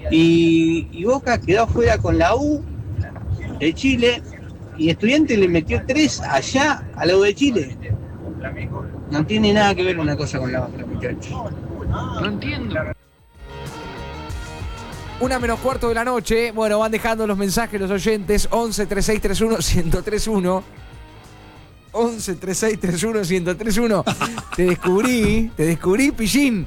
Y Boca quedó afuera con la U de Chile y Estudiantes le metió 3 allá a la U de Chile. No tiene nada que ver una cosa con la otra, muchachos. No entiendo. 1:45 de la noche. Bueno, van dejando los mensajes los oyentes. 11 36 31 1031. 11 36 31 1031. Te descubrí, Pillín.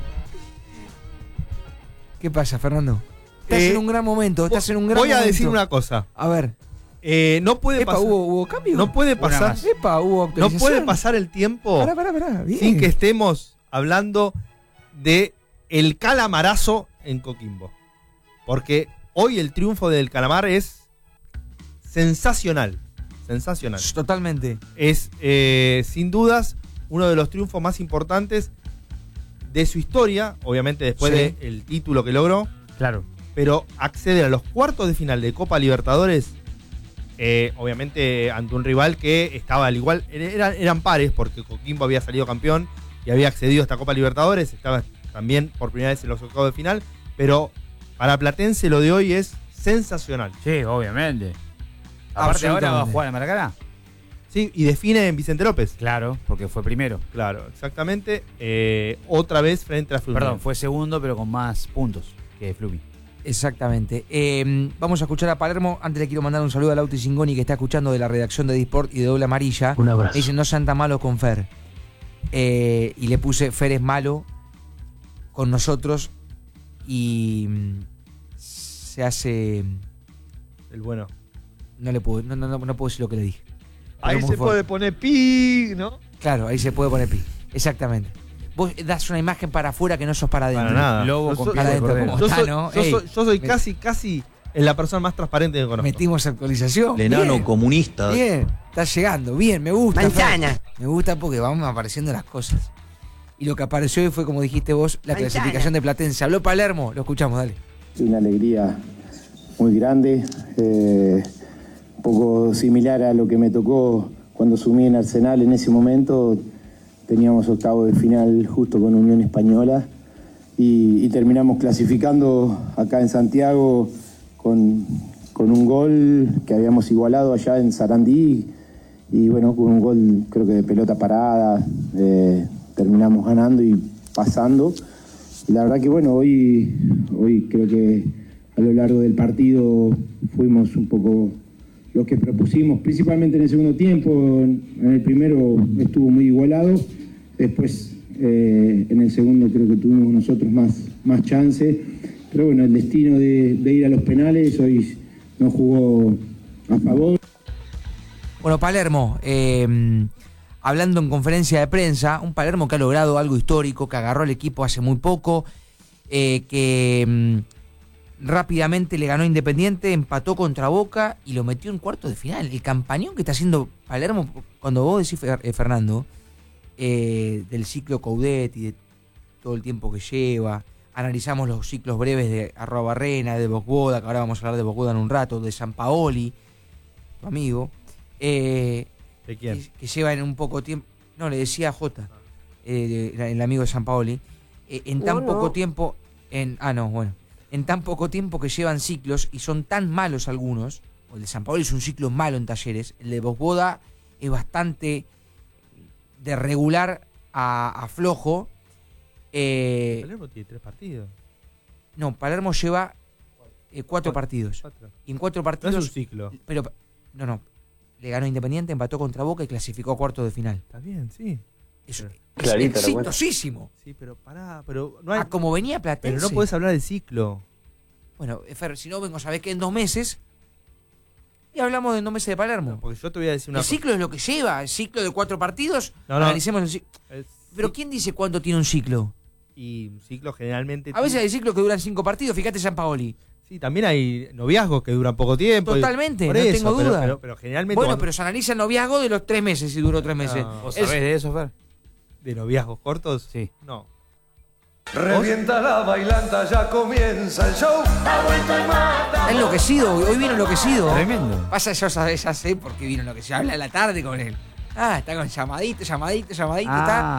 ¿Qué pasa, Fernando? Estás en un gran momento. Voy a decir una cosa. A ver. No puede pasar. ¿Hubo cambio? No puede pasar. Hubo no puede pasar el tiempo sin que estemos hablando de el calamarazo en Coquimbo. Porque hoy el triunfo del Calamar es sensacional. Sensacional. Totalmente. Es, sin dudas, uno de los triunfos más importantes de su historia. Obviamente después del título que logró. Claro. Pero acceder a los cuartos de final de Copa Libertadores, obviamente ante un rival que estaba al igual, eran pares porque Coquimbo había salido campeón y había accedido a esta Copa Libertadores, estaba también por primera vez en los octavos de final, pero para Platense lo de hoy es sensacional. Sí, obviamente. Aparte ahora va a jugar en Maracaná. Sí, y define en Vicente López. Claro, porque fue primero. Claro, exactamente. Otra vez frente a Fluminense. Perdón, fue segundo, pero con más puntos que Flumi. Exactamente. Vamos a escuchar a Palermo. Antes le quiero mandar un saludo a Lauti Zingoni, que está escuchando de la redacción de Disport y de Doble Amarilla. Un abrazo. Dice, no sean tan malos con Fer. Y le puse, Fer es malo con nosotros y se hace... El bueno. No puedo decir lo que le dije. Ahí se puede poner pi, ¿no? Claro, ahí se puede poner pi. Exactamente. Vos das una imagen para afuera que no sos para adentro. Para nada. Lobo con para adentro, como está, ¿no? Yo soy casi la persona más transparente que conozco. Metimos actualización. El enano bien, comunista. Bien, está llegando. Bien, me gusta. Manzana. Me gusta porque vamos apareciendo las cosas. Y lo que apareció hoy fue, como dijiste vos, la clasificación de Platense. Habló Palermo, lo escuchamos, dale. Una alegría muy grande, un poco similar a lo que me tocó cuando sumí en Arsenal en ese momento. Teníamos octavo de final justo con Unión Española y terminamos clasificando acá en Santiago con un gol que habíamos igualado allá en Sarandí y bueno, con un gol creo que de pelota parada, terminamos ganando y pasando. Y la verdad que bueno, hoy creo que a lo largo del partido fuimos un poco los que propusimos, principalmente en el segundo tiempo. En el primero estuvo muy igualado, después en el segundo creo que tuvimos nosotros más chance, pero bueno, el destino de ir a los penales hoy no jugó a favor. Bueno, Palermo, hablando en conferencia de prensa, un Palermo que ha logrado algo histórico, que agarró al equipo hace muy poco, que rápidamente le ganó Independiente, empató contra Boca y lo metió en cuartos de final. El campañón que está haciendo Palermo, cuando vos decís, Fernando, del ciclo Coudet y de todo el tiempo que lleva, analizamos los ciclos breves de Arrobarrena, de Bosboda, que ahora vamos a hablar de Bosboda en un rato, de Sampaoli, tu amigo, ¿de quién? Que lleva en un poco tiempo, no, le decía a Jota, el amigo de Sampaoli, en tan poco tiempo, en tan poco tiempo que llevan ciclos y son tan malos algunos, o el de Sampaoli es un ciclo malo en Talleres, el de Bosboda es bastante de regular a flojo. Palermo tiene 3 partidos. No, Palermo lleva 4 partidos. 4. Y en 4 partidos... No es un ciclo. Pero, no. Le ganó Independiente, empató contra Boca y clasificó a cuartos de final. Está bien, sí. Es Clarita la cuenta. exitosísimo. Sí, pero no hay... como venía Platense. Pero no podés hablar de ciclo. Bueno, Fer, si no vengo, sabés que en 2 meses... Y hablamos de en 2 meses de Palermo. No, porque yo te voy a decir una cosa. El ciclo es lo que lleva. El ciclo de 4 partidos. No. Analicemos el ciclo. Pero ¿quién dice cuánto tiene un ciclo? Y un ciclo generalmente... A veces hay ciclos que duran 5 partidos. Fíjate Sampaoli. Sí, también hay noviazgos que duran poco tiempo. Totalmente, no tengo duda. Pero generalmente... Bueno, pero se analiza el noviazgo de los 3 meses, si duró 3 meses. ¿Vos sabés de eso, Fer? ¿De noviazgos cortos? Sí. No. Revienta la bailanta, ya comienza el show. Está enloquecido, hoy vino enloquecido. Tremendo. Pasa, ya sé por qué vino enloquecido. Habla a la tarde con él. Está con llamadito, Ah.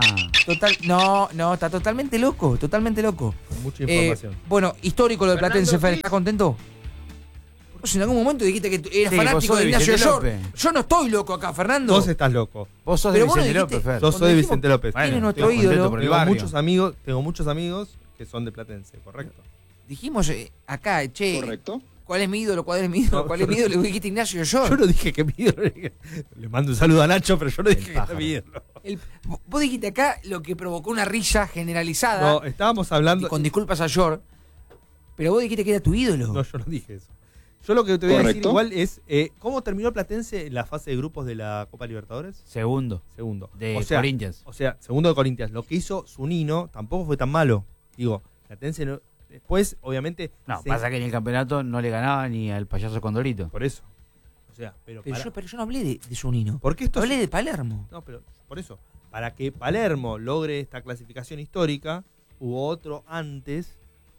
está totalmente loco. Con mucha información. Bueno, histórico lo de Fernando Platense, Fer, Ortiz. ¿estás contento? Vos en algún momento dijiste que eras Sí, fanático vos sos de de Ignacio Vicente York. López. Yo no estoy loco acá, Fernando. Vos estás loco. Vos sos de Pero vos no Vicente dijiste- López, Fer. Yo Cuando soy de dijimos- Vicente López. ¿Quién es nuestro estoy contento ídolo? por el Tengo barrio. muchos amigos que son de Platense, correcto. Dijimos acá, che. Correcto. ¿Cuál es mi ídolo? ¿Cuál es mi ídolo? No, ¿Cuál es mi ídolo? Le dijiste Ignacio York. Yo no dije que mi ídolo. Le mando un saludo a Nacho, pero yo no dije que era mi ídolo. Vos dijiste acá lo que provocó una risa generalizada. No, estábamos Y hablando. con disculpas a York. Pero vos dijiste que era tu ídolo. No, yo no dije eso. Yo lo que te voy a decir Correcto. igual es ¿cómo terminó Platense en la fase de grupos de la Copa Libertadores? Segundo. Segundo. De o sea, Corinthians. O sea, segundo de Corinthians. Lo que hizo Zunino tampoco fue tan malo. Digo, Platense no, después, obviamente. No, pasa que en el campeonato no le ganaba ni al payaso Condorito. Por eso. O sea, pero Yo no hablé de Zunino. porque esto Hablé de Palermo. No, pero por eso, para que Palermo logre esta clasificación histórica, hubo otro antes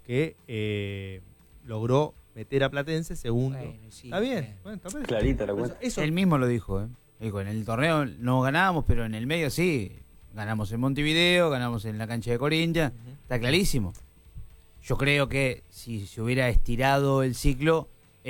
que logró meter a Platense segundo. Bueno, sí, Está bien. Bueno, está bien. Clarita la Por cuenta. eso, Él mismo lo dijo, ¿eh? Dijo, en el torneo no ganábamos, pero en el medio sí. Ganamos en Montevideo, ganamos en la cancha de Corinthians. Está clarísimo. Yo creo que si se hubiera estirado el ciclo,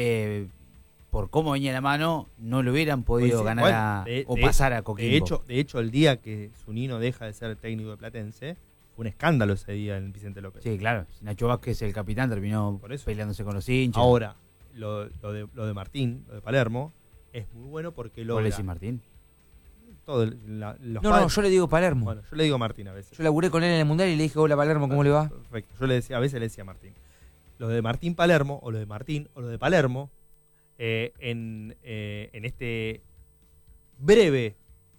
por cómo venía la mano, no lo hubieran podido Pues sí, ganar bueno, o pasar a Coquimbo. de hecho, el día que Zunino deja de ser el técnico de Platense, fue un escándalo ese día en Vicente López. Sí, claro. Nacho Vázquez, el capitán, terminó Por eso. peleándose con los hinchas. Ahora, lo de Martín, lo de Palermo, es muy bueno porque ¿Cuál logra decís, Martín? todo los No, padres- yo le digo Palermo. Bueno, yo le digo Martín a veces. Yo laburé con él en el Mundial y le dije, hola Palermo, ¿cómo le va? Perfecto. Yo le decía, a veces le decía Martín. Lo de Martín Palermo, o lo de Martín, o lo de Palermo, en este breve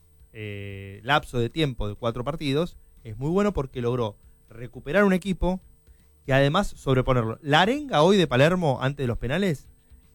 lapso de tiempo de 4 partidos, es muy bueno porque logró recuperar un equipo y además sobreponerlo. La arenga hoy de Palermo antes de los penales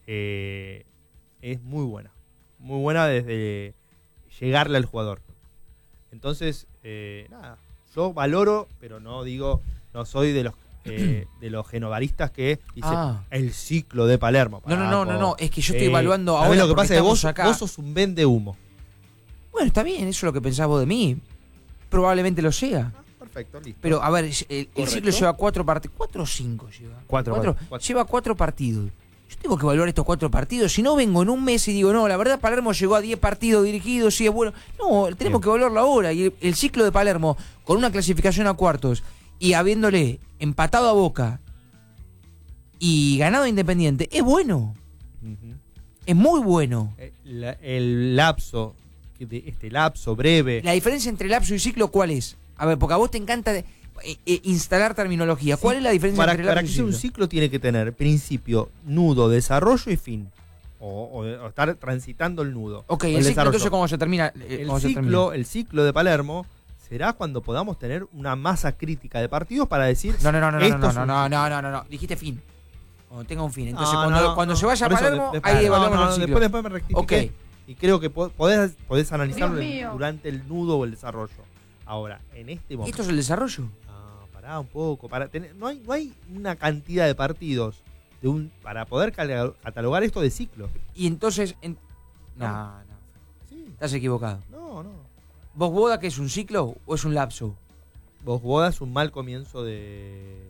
es muy buena. Muy buena desde llegarle al jugador. Entonces, nada, yo valoro, pero no soy de los genovaristas que dicen el ciclo de Palermo. No, es que yo estoy evaluando ¿sabés ahora lo que porque pasa es que estamos acá. vos sos un vende humo. Bueno, está bien, eso es lo que pensás vos de mí. Probablemente lo sea. Perfecto, listo. Pero, a ver, el Correcto. ciclo lleva 4 partidos. 4 o 5 lleva. Cuatro. Lleva 4 partidos. Yo tengo que evaluar estos 4 partidos. Si no vengo en un mes y digo, no, la verdad Palermo llegó a 10 partidos dirigidos, sí es bueno. No, tenemos Bien. que evaluarlo ahora. Y el ciclo de Palermo, con una clasificación a cuartos y habiéndole empatado a Boca y ganado a Independiente, es bueno. Ujú. Es muy bueno. El lapso, este lapso breve. La diferencia entre lapso y ciclo, ¿cuál es? A ver, porque a vos te encanta instalar terminología. ¿Cuál es la diferencia Para entre que lapso y sea ciclo? un ciclo tiene que tener principio, nudo, desarrollo y fin. O estar transitando el nudo. Ok, o el ciclo desarrollo. entonces cómo se termina. El ciclo de Palermo será cuando podamos tener una masa crítica de partidos para decir No. esto es un- No. Dijiste fin. Cuando tenga un fin. Entonces, No, cuando se vaya a por eso, Palermo, después- ahí evaluamos no, el ciclo. después me rectifiqué. Ok. Y creo que podés analizarlo durante el nudo o el desarrollo. Ahora, en este momento. ¿Esto es el desarrollo? Pará un poco. No hay una cantidad de partidos para poder catalogar esto de ciclo. Y entonces. No. Sí. Estás equivocado. No. ¿Vos boda que es un ciclo o es un lapso? Vos bodas un mal comienzo de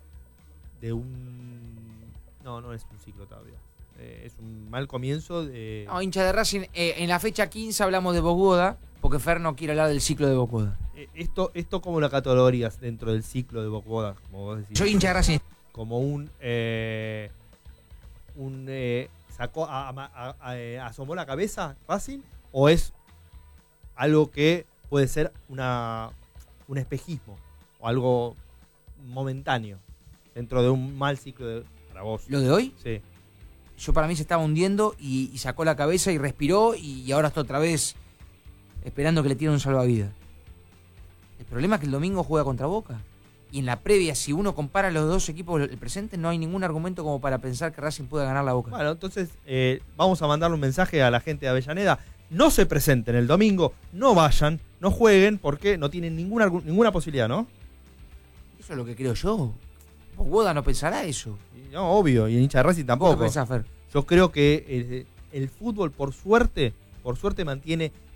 un. No es un ciclo todavía. Es un mal comienzo de. No, hincha de Racing, en la fecha 15 hablamos de Bosboda, porque Fer no quiere hablar del ciclo de Bosboda. Esto ¿cómo lo catalogarías dentro del ciclo de bodas, como vos decís? Soy hincha de Racing. Como sacó asomó la cabeza Racing, o es algo que puede ser un espejismo o algo momentáneo dentro de un mal ciclo para vos. ¿Lo de hoy? Sí. Yo para mí se estaba hundiendo y sacó la cabeza y respiró y ahora está otra vez esperando que le tiren un salvavidas. El problema es que el domingo juega contra Boca. Y en la previa, si uno compara los dos equipos del presente, no hay ningún argumento como para pensar que Racing pueda ganar la Boca. Bueno, entonces vamos a mandarle un mensaje a la gente de Avellaneda. No se presenten el domingo, no vayan, no jueguen, porque no tienen ninguna posibilidad, ¿no? Eso es lo que creo yo. Boda no pensará eso. No, obvio, y el hincha de Racing ¿Vos tampoco. qué pensás, Fer? Yo creo que el fútbol, por suerte mantiene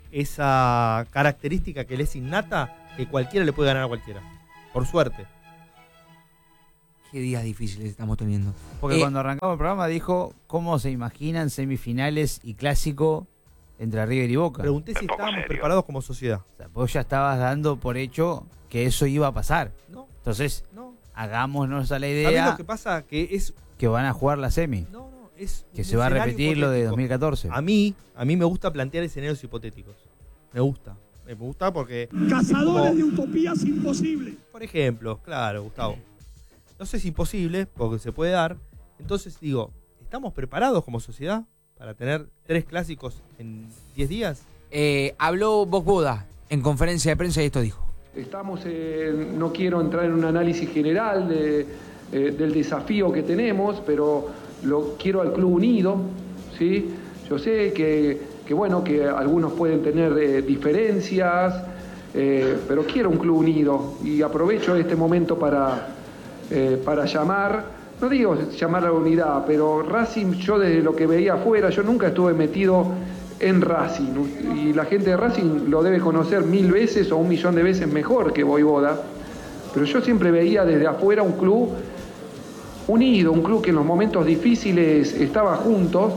esa característica que le es innata, que cualquiera le puede ganar a cualquiera. Por suerte. Qué días difíciles estamos teniendo. Porque cuando arrancamos el programa dijo cómo se imaginan semifinales y clásico entre River y Boca. Pregunté si estábamos preparados como sociedad. O sea, vos ya estabas dando por hecho que eso iba a pasar. No. Entonces, No. hagámonos a la ¿Sabés idea lo que pasa? Que es... que van a jugar la semi. No, es Que un se va a escenario repetir lo de hipotético. 2014. A mí me gusta plantear escenarios hipotéticos. Me gusta. Me gusta porque... Cazadores de utopías imposibles. Por ejemplo, claro, Gustavo. No sé si es imposible, porque se puede dar. Entonces digo, ¿estamos preparados como sociedad para tener 3 clásicos en 10 días? Habló Boda en conferencia de prensa y esto dijo. Estamos, no quiero entrar en un análisis general del desafío que tenemos, pero lo quiero al club unido, ¿sí? Yo sé que bueno, que algunos pueden tener diferencias, pero quiero un club unido y aprovecho este momento para llamar, no digo llamar a la unidad, pero Racing, yo desde lo que veía afuera, yo nunca estuve metido en Racing, y la gente de Racing lo debe conocer 1000 veces o 1.000.000 de veces mejor que Voivoda, pero yo siempre veía desde afuera un club unido, un club que en los momentos difíciles estaba juntos.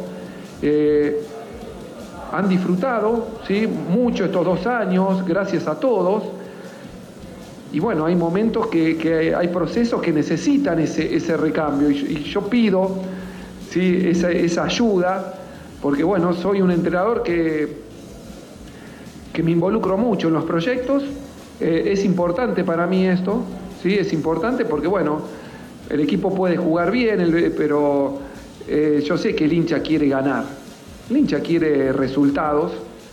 Han disfrutado, ¿sí?, mucho estos 2 años, gracias a todos. Y bueno, hay momentos que hay procesos que necesitan ese recambio. Y yo pido, ¿sí?, esa ayuda, porque bueno, soy un entrenador que me involucro mucho en los proyectos. Es importante para mí esto, ¿sí? Es importante porque bueno, el equipo puede jugar bien, pero yo sé que el hincha quiere ganar. El hincha quiere resultados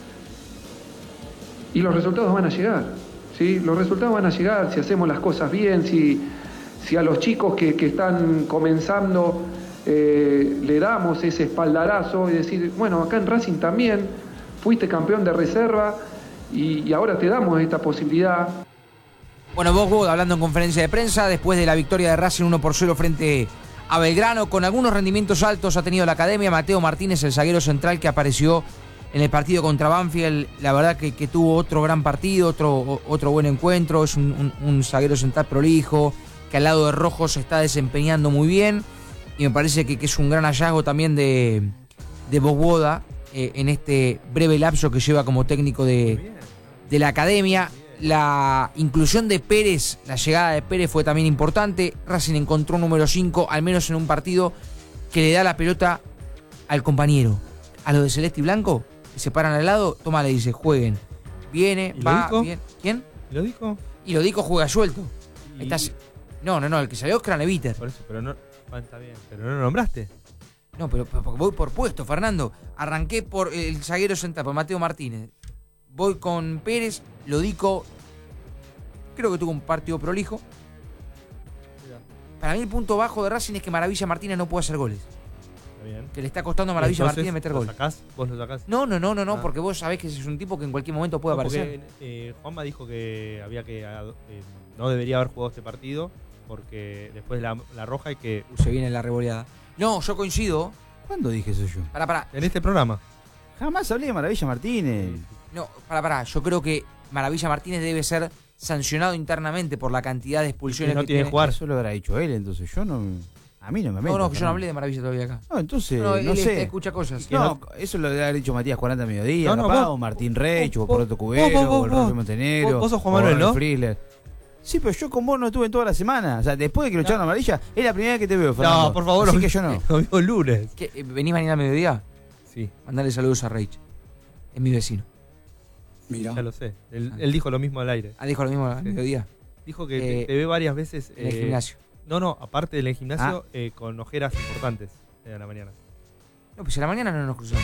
y los resultados van a llegar, ¿sí? Los resultados van a llegar si hacemos las cosas bien, si a los chicos que están comenzando le damos ese espaldarazo y decir, bueno, acá en Racing también fuiste campeón de reserva y ahora te damos esta posibilidad. Bueno, Boda hablando en conferencia de prensa después de la victoria de Racing 1-0 frente a Belgrano, con algunos rendimientos altos ha tenido la academia. Mateo Martínez, el zaguero central que apareció en el partido contra Banfield, la verdad que tuvo otro gran partido, otro buen encuentro. Es un zaguero central prolijo, que al lado de Rojo se está desempeñando muy bien, y me parece que es un gran hallazgo también de Boda en este breve lapso que lleva como técnico de la academia. La inclusión de Pérez, la llegada de Pérez fue también importante. Racing encontró un número 5, al menos en un partido, que le da la pelota al compañero. A los de Celeste y Blanco, que se paran al lado, toma, le dice, jueguen. Viene, va, bien. ¿Quién? ¿Y lo dijo? Y lo dijo, juega suelto. Y... No, el que salió es Craneviter. Por eso, pero no... está bien, pero no lo nombraste. No, pero voy por puesto, Fernando. Arranqué por el zaguero central, por Mateo Martínez. Voy con Pérez, Lodico. Creo que tuvo un partido prolijo. Para mí el punto bajo de Racing es que Maravilla Martínez no puede hacer goles. Está bien. Que le está costando a Maravilla Martínez meter goles. ¿Vos lo sacás? No, porque vos sabés que es un tipo que en cualquier momento puede aparecer. Juanma dijo que no debería haber jugado este partido porque después de la roja hay que... Se viene la revoleada. No, yo coincido. ¿Cuándo dije eso yo? Pará. En este programa. Jamás hablé de Maravilla Martínez. No, pará. Yo creo que Maravilla Martínez debe ser sancionado internamente por la cantidad de expulsiones no que tiene tiene. que jugar. Eso lo habrá dicho él, entonces yo no... A mí no me meto. No, que yo no hablé de Maravilla todavía acá. No, entonces, No, no él sé. escucha cosas. No, eso lo debe haber dicho Matías 40 Mediodía, No, capaz, vos- o Martín Reich, o vos- Poroto Cubero, vos- o el Rolfo Montenegro. vos sos Juan o Manuel, Ronald ¿no? Friedler. Sí, pero yo con vos no estuve en toda la semana. O sea, después de que lo echaron a Amarilla, es la primera vez que te veo, Fernando. No, por favor. Así que yo no. Lo vimos el lunes. ¿Qué, ¿Venís mañana a mediodía? Sí, Mandale saludos a Reich. Es mi vecino. Mira. ya lo sé. Él dijo lo mismo al aire. Ah, dijo lo mismo a mediodía. Dijo que te ve varias veces... En el gimnasio. No, aparte del gimnasio, con ojeras importantes a la mañana. No, pues a la mañana no nos cruzamos.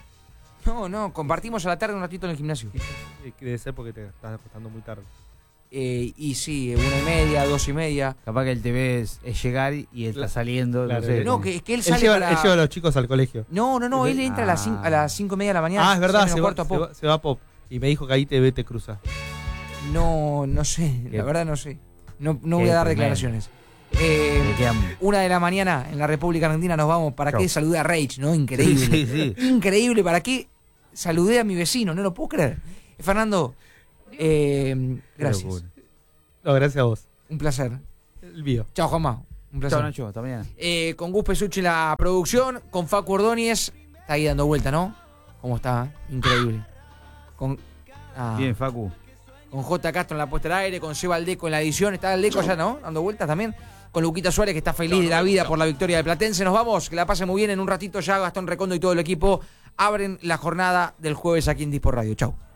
No, compartimos a la tarde un ratito en el gimnasio. Debe ser porque te estás acostando muy tarde. Y sí, 1:30, 2:30. Capaz que el TV es llegar y él está saliendo. Claro, no sé. No, que él Él sale lleva, para... él lleva a los chicos al colegio. No, él entra a las 5:30 de la mañana. Ah, es verdad, sale se menos cuarto a Pop. va a Pop. Y me dijo que ahí te cruza. No sé, la verdad no sé. No voy Qué a dar tremendo. declaraciones. Le quedan- 1 de la mañana en la República Argentina nos vamos. ¿Para Chau. qué saludar a Reich, no? Increíble. Sí. Increíble, ¿para qué saludé a mi vecino, no lo puedo creer. Fernando, gracias. No, gracias a vos. Un placer. El mío. Chao, Juanma. Un placer. Chao, Nacho. Hasta mañana. Con Gus Pesucci en la producción, con Facu Ordóñez. Está ahí dando vuelta, ¿no? ¿Cómo está? Increíble. Bien, Facu. Con J. Castro en la puesta al aire, con Seba Aldeco en la edición. Está Aldeco ya, ¿no? Dando vueltas también. Con Luquita Suárez, que está feliz de la vida por la victoria de Platense. Nos vamos, que la pase muy bien. En un ratito ya Gastón Recondo y todo el equipo abren la jornada del jueves aquí en Dispor Radio. Chau.